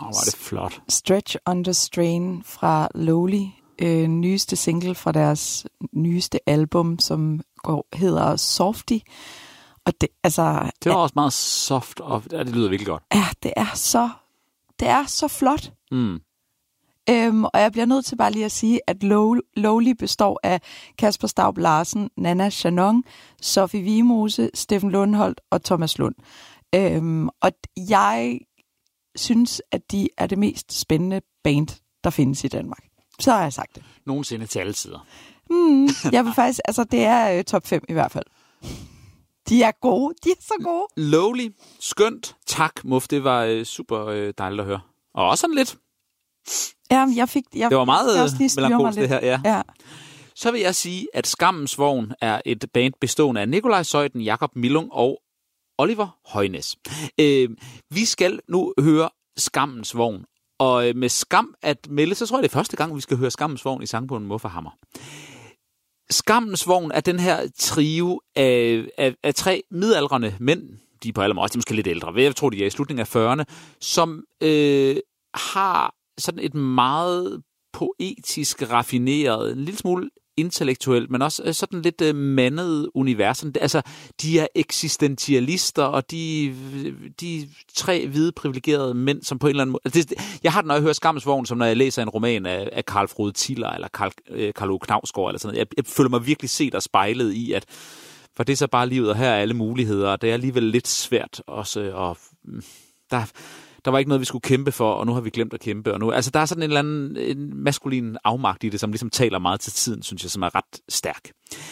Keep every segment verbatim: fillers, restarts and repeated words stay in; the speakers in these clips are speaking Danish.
var det flot. Stretch Under Strain fra Lowly, øh, nyeste single fra deres nyeste album, som går, hedder Softy. Og det, altså, det var også meget soft, og ja, det lyder virkelig godt. Ja, det er så, det er så flot. Mm. Øhm, og jeg bliver nødt til bare lige at sige, at Low, Lowly består af Kasper Staub Larsen, Nana Chanon, Sofie Vimose, Steffen Lundholdt og Thomas Lund. Øhm, og jeg synes, at de er det mest spændende band, der findes i Danmark. Så har jeg sagt det. Nogensinde til alle tider. Mm, jeg vil faktisk, altså det er øh, top fem i hvert fald. De er gode, de er så gode. Lowly, skønt. Tak, Muff, det var øh, super øh, dejligt at høre. Og også sådan lidt. Ja, jeg fik... Jeg, det var meget øh, melankolsk det her, ja. ja. Så vil jeg sige, at Skammens Vogn er et band bestående af Nikolaj Zeuthen, Jakob Millung og Oliver Højnes. Øh, vi skal nu høre Skammens Vogn. Og med skam at melde, så tror jeg, det er første gang, vi skal høre Skammens Vogn i sangbogen Muff og Hammer. Skammens Vogn er den her trio af, af, af tre midaldrende mænd, de er på alder, også de er måske lidt ældre, jeg tror, de er i slutningen af fyrrerne, som øh, har sådan et meget poetisk, raffineret, en lille smule intellektuelt, men også sådan lidt øh, mandet univers. Altså, de er eksistentialister, og de, de tre hvide privilegerede mænd, som på en eller anden måde... Altså, det, jeg har det, når jeg hører Skammens Vogn, som når jeg læser en roman af, af Karl Frode Tiller, eller Karl, øh, Karl Ove Knausgård, eller sådan noget. Jeg, jeg føler mig virkelig set og spejlet i, at for det er så bare livet, og her er alle muligheder, og det er alligevel lidt svært også, og der... Der var ikke noget, vi skulle kæmpe for, og nu har vi glemt at kæmpe. Og nu, altså, der er sådan en eller anden en maskulin afmagt i det, som ligesom taler meget til tiden, synes jeg, som er ret stærk.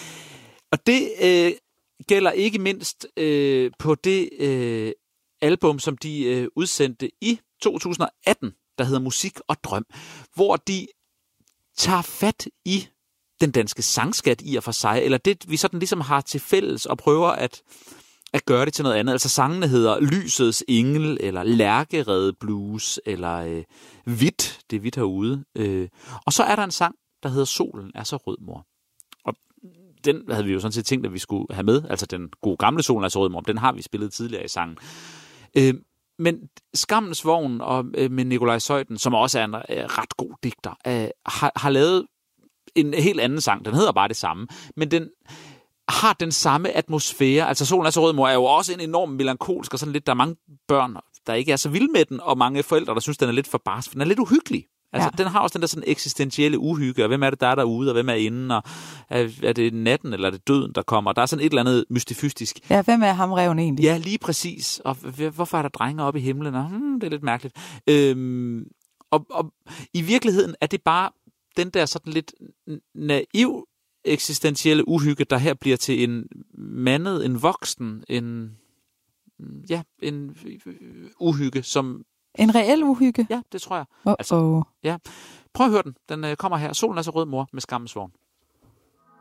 Og det øh, gælder ikke mindst øh, på det øh, album, som de øh, udsendte i to tusind og atten, der hedder Musik og Drøm, hvor de tager fat i den danske sangskat i og for sig, eller det, vi sådan ligesom har til fælles og prøver at... at gøre det til noget andet. Altså sangene hedder Lysets Engel, eller Lærkerede Blues, eller øh, Hvidt, det er hvidt herude. Øh. Og så er der en sang, der hedder Solen er så rød, mor. Og den havde vi jo sådan set tænkt, at vi skulle have med. Altså den gode gamle Solen er så rød, mor. Den har vi spillet tidligere i sangen. Øh, men Skammens Vogn og, øh, med Nikolaj Zeuthen, som også er en øh, ret god digter, øh, har, har lavet en helt anden sang. Den hedder bare det samme. Men den... har den samme atmosfære. Altså Solen er så rød, mor er jo også en enorm melankolsk, og sådan lidt, der er mange børn, der ikke er så vilde med den, og mange forældre, der synes, den er lidt for barsk, for den er lidt uhyggelig. Altså, ja. Den har også den der sådan eksistentielle uhygge, og hvem er det, der er derude, og hvem er inde, og er, er det natten, eller er det døden, der kommer? Der er sådan et eller andet mystifystisk. Ja, hvem er ham reven egentlig? Ja, lige præcis. Og hvorfor er der drenge oppe i himlen? Og, hmm, det er lidt mærkeligt. Øhm, og, og i virkeligheden er det bare den der sådan lidt naiv eksistentielle uhygge, der her bliver til en mandet, en voksen, en ja, en uhygge, som... En reel uhygge? Ja, det tror jeg. Oh, altså, oh. Ja. Prøv at høre den. Den øh, kommer her. Solen er så rød, mor, med Skammens Vogn.